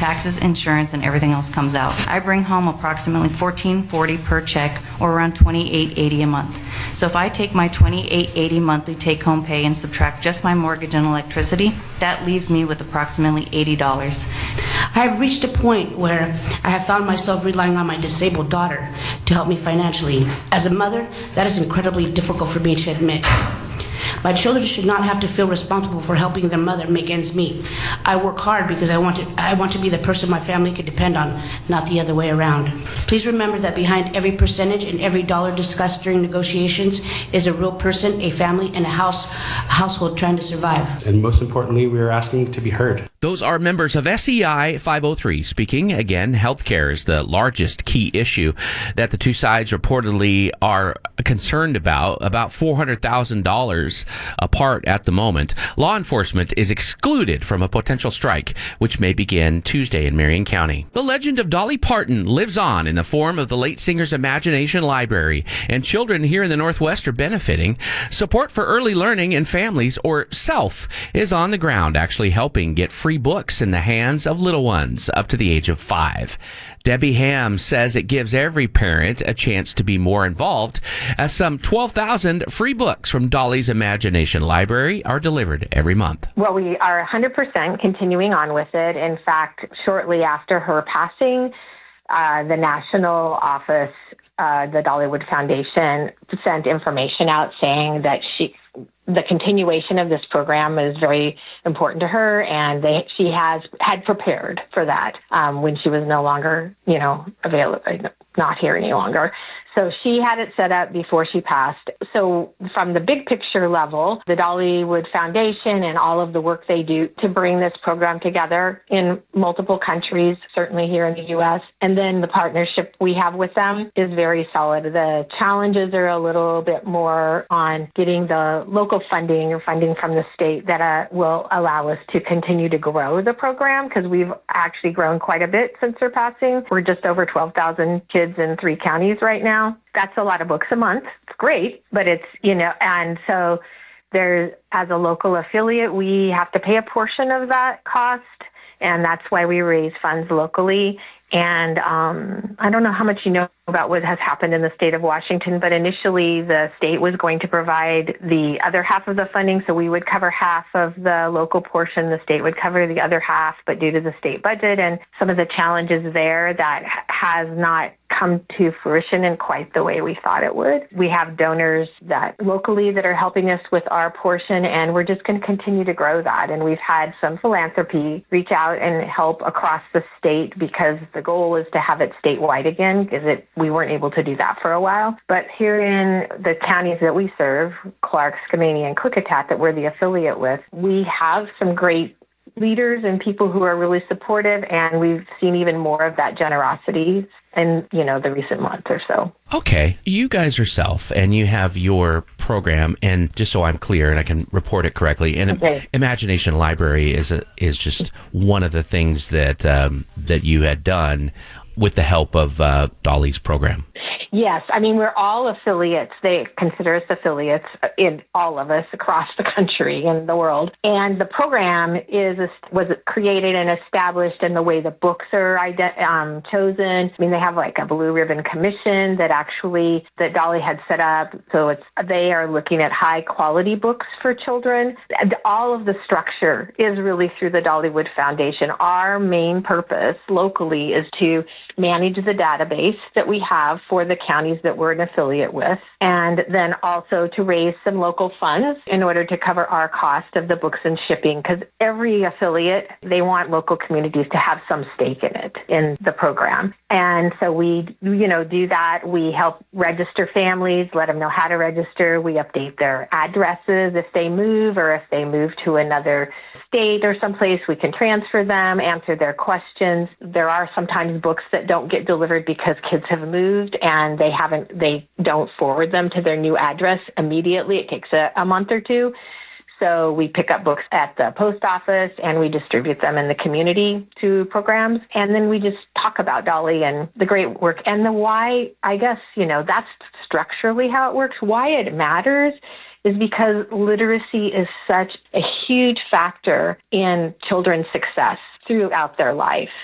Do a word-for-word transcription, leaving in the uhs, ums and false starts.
taxes, insurance, and everything else comes out. I bring home approximately fourteen forty per check, or around twenty-eight eighty a month. So if I take my twenty-eight eighty monthly take-home pay and subtract just my mortgage and electricity, that leaves me with approximately eighty dollars. I have reached a point where I have found myself relying on my disabled daughter to help me financially. As a mother, that is incredibly difficult for me to admit. My children should not have to feel responsible for helping their mother make ends meet. I work hard because I want to, I want to be the person my family can depend on, not the other way around. Please remember that behind every percentage and every dollar discussed during negotiations is a real person, a family, and a house, a household trying to survive. And most importantly, we are asking to be heard. Those are members of S E I five oh three speaking. Again, healthcare is the largest key issue that the two sides reportedly are concerned about, about four hundred thousand dollars apart at the moment. Law enforcement is excluded from a potential strike, which may begin Tuesday in Marion County. The legend of Dolly Parton lives on in the form of the late singer's Imagination Library, and children here in the Northwest are benefiting. Support for early learning and families, or SELF, is on the ground, actually helping get free books in the hands of little ones up to the age of five. Debbie Ham says it gives every parent a chance to be more involved, as some twelve thousand free books from Dolly's Imagination Library are delivered every month. Well, we are one hundred percent continuing on with it. In fact, shortly after her passing, uh, the national office, uh, the Dollywood Foundation, sent information out saying that she... the continuation of this program is very important to her, and they, she has had prepared for that um, when she was no longer, you know, available, not here any longer. So she had it set up before she passed. So from the big picture level, the Dollywood Foundation and all of the work they do to bring this program together in multiple countries, certainly here in the U S, and then the partnership we have with them is very solid. The challenges are a little bit more on getting the local funding or funding from the state that uh, will allow us to continue to grow the program, because we've actually grown quite a bit since her passing. We're just over twelve thousand kids in three counties right now. That's a lot of books a month. It's great, but it's, you know, and so there's, as a local affiliate, we have to pay a portion of that cost, and that's why we raise funds locally. And um, I don't know how much you know about what has happened in the state of Washington, but initially the state was going to provide the other half of the funding, so we would cover half of the local portion, the state would cover the other half, but due to the state budget and some of the challenges there, that has not come to fruition in quite the way we thought it would. We have donors that locally that are helping us with our portion, and we're just going to continue to grow that. And we've had some philanthropy reach out and help across the state, because the goal is to have it statewide again, because it we weren't able to do that for a while. But here in the counties that we serve, Clark, Skamania, and Klickitat, that we're the affiliate with, we have some great leaders and people who are really supportive, and we've seen even more of that generosity in, you know, the recent month or so. Okay. You guys are SELF, and you have your program, and just so I'm clear and I can report it correctly, and Okay. Imagination Library is a, is just one of the things that um, that you had done with the help of uh, Dolly's program. Yes. I mean, we're all affiliates. They consider us affiliates in all of us across the country and the world. And the program is was created and established in the way the books are um, chosen. I mean, they have like a blue ribbon commission that actually, that Dolly had set up. So it's they are looking at high quality books for children. All of the structure is really through the Dollywood Foundation. Our main purpose locally is to manage the database that we have for the counties that we're an affiliate with, and then also to raise some local funds in order to cover our cost of the books and shipping, because every affiliate, they want local communities to have some stake in it, in the program. And so we, you know, do that. We help register families, let them know how to register. We update their addresses if they move, or if they move to another state or someplace, we can transfer them, answer their questions. There are sometimes books that don't get delivered because kids have moved and they haven't, they don't forward them to their new address immediately. It takes a, a month or two. So we pick up books at the post office and we distribute them in the community to programs. And then we just talk about Dolly and the great work and the why. I guess, you know, that's structurally how it works. Why it matters is because literacy is such a huge factor in children's success throughout their life.